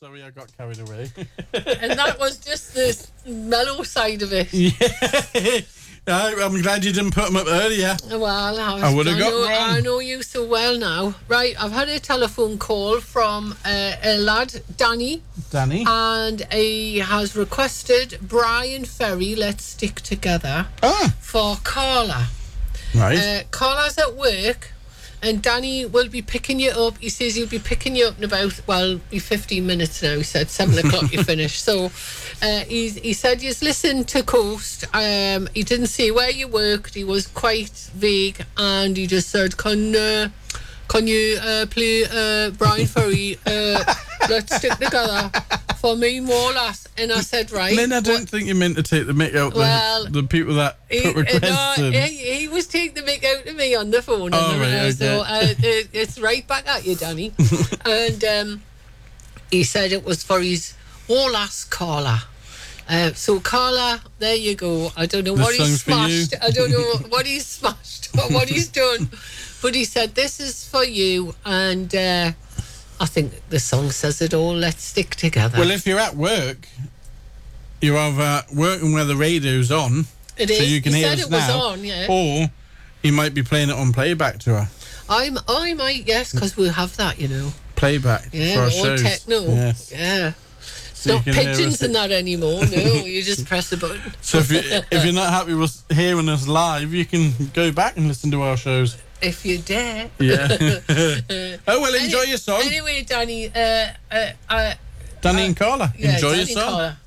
Sorry, I got carried away. And that was just the mellow side of it. Yeah. I'm glad you didn't put them up earlier. Well, I would have got wrong. I know you so well now. Right, I've had a telephone call from a lad, Danny. And he has requested Brian Ferry, Let's Stick Together, for Carla. Right. Carla's at work, and Danny will be picking you up. He says he'll be picking you up in about, be 15 minutes now. He said 7 o'clock you finish. So he said he's listened to Coast. He didn't say where you worked. He was quite vague, and he just said, can you play Brian Ferry, Let's Stick Together for me, more or less? And I said, right. Lynn, I don't think you meant to take the mick out the people that put requests in. He was taking the mick out of me on the phone. So it's right back at you, Danny. And he said it was for his all-ass Carla. So Carla, there you go. I don't know what he's smashed. I don't know what he's smashed or what he's done. But he said, this is for you. And I think the song says it all. Let's stick together. Well, if you're at work, you're either working where the radio's on. It is. So you can hear us now. Was on, yeah. Or you might be playing it on playback to her. I might, yes, because we'll have that, Playback for our shows. Techno. Yes. Yeah. It's not pigeons and that anymore. No, you just press a button. So if you're not happy with hearing us live, you can go back and listen to our shows. If you dare. Yeah. Enjoy your song. Anyway, Danny. Danny and Carla, enjoy your song. Carla.